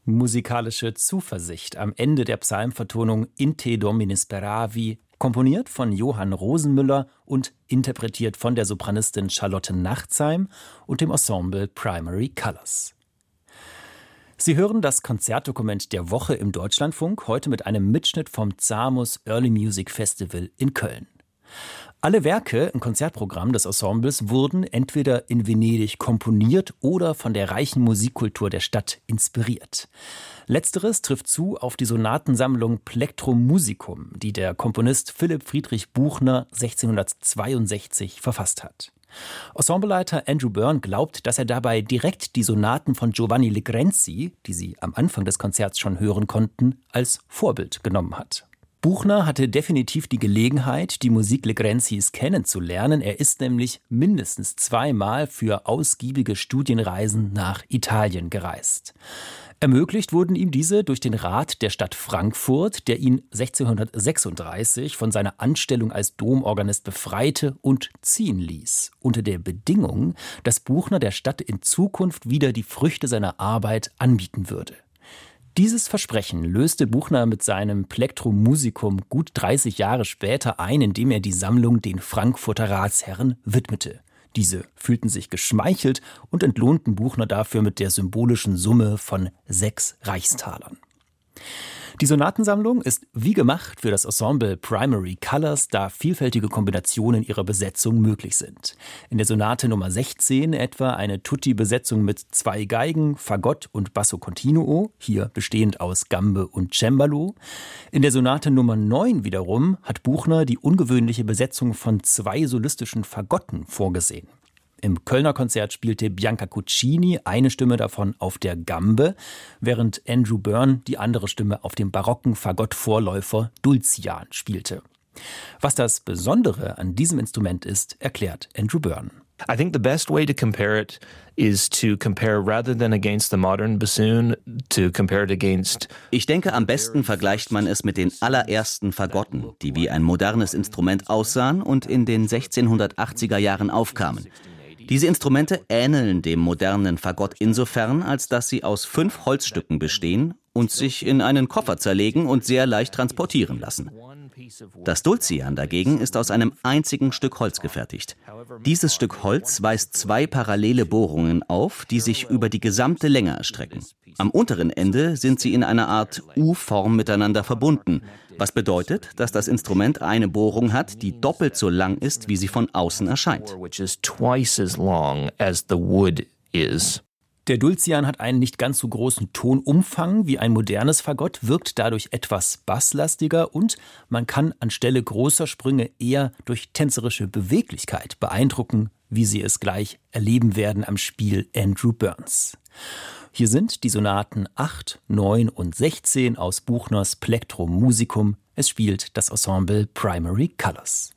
Musikalische Zuversicht am Ende der Psalmvertonung In te Domine speravi, komponiert von Johann Rosenmüller und interpretiert von der Sopranistin Charlotte Nachtsheim und dem Ensemble Primary Colors. Sie hören das Konzertdokument der Woche im Deutschlandfunk, heute mit einem Mitschnitt vom ZAMUS Early Music Festival in Köln. Alle Werke im Konzertprogramm des Ensembles wurden entweder in Venedig komponiert oder von der reichen Musikkultur der Stadt inspiriert. Letzteres trifft zu auf die Sonatensammlung Plectrum Musicum, die der Komponist Philipp Friedrich Buchner 1662 verfasst hat. Ensembleleiter Andrew Byrne glaubt, dass er dabei direkt die Sonaten von Giovanni Legrenzi, die Sie am Anfang des Konzerts schon hören konnten, als Vorbild genommen hat. Buchner hatte definitiv die Gelegenheit, die Musik Legrenzis kennenzulernen. Er ist nämlich mindestens 2-mal für ausgiebige Studienreisen nach Italien gereist. Ermöglicht wurden ihm diese durch den Rat der Stadt Frankfurt, der ihn 1636 von seiner Anstellung als Domorganist befreite und ziehen ließ, unter der Bedingung, dass Buchner der Stadt in Zukunft wieder die Früchte seiner Arbeit anbieten würde. Dieses Versprechen löste Buchner mit seinem Plectrum Musicum gut 30 Jahre später ein, indem er die Sammlung den Frankfurter Ratsherren widmete. Diese fühlten sich geschmeichelt und entlohnten Buchner dafür mit der symbolischen Summe von 6 Reichstalern. Die Sonatensammlung ist wie gemacht für das Ensemble Primary Colors, da vielfältige Kombinationen ihrer Besetzung möglich sind. In der Sonate Nummer 16 etwa eine Tutti-Besetzung mit 2 Geigen, Fagott und Basso Continuo, hier bestehend aus Gambe und Cembalo. In der Sonate Nummer 9 wiederum hat Buchner die ungewöhnliche Besetzung von 2 solistischen Fagotten vorgesehen. Im Kölner Konzert spielte Bianca Cuccini eine Stimme davon auf der Gambe, während Andrew Byrne die andere Stimme auf dem barocken Fagott-Vorläufer Dulcian spielte. Was das Besondere an diesem Instrument ist, erklärt Andrew Byrne. I think the best way to compare it is to compare rather than against the modern bassoon, to compare it against. Ich denke, am besten vergleicht man es mit den allerersten Fagotten, die wie ein modernes Instrument aussahen und in den 1680er Jahren aufkamen. Diese Instrumente ähneln dem modernen Fagott insofern, als dass sie aus 5 Holzstücken bestehen und sich in einen Koffer zerlegen und sehr leicht transportieren lassen. Das Dulcian dagegen ist aus einem einzigen Stück Holz gefertigt. Dieses Stück Holz weist 2 parallele Bohrungen auf, die sich über die gesamte Länge erstrecken. Am unteren Ende sind sie in einer Art U-Form miteinander verbunden, was bedeutet, dass das Instrument eine Bohrung hat, die doppelt so lang ist, wie sie von außen erscheint. Der Dulcian hat einen nicht ganz so großen Tonumfang wie ein modernes Fagott, wirkt dadurch etwas basslastiger und man kann anstelle großer Sprünge eher durch tänzerische Beweglichkeit beeindrucken, wie Sie es gleich erleben werden am Spiel Andrew Byrnes. Hier sind die Sonaten 8, 9 und 16 aus Buchners Plectrum Musicum. Es spielt das Ensemble Primary Colors.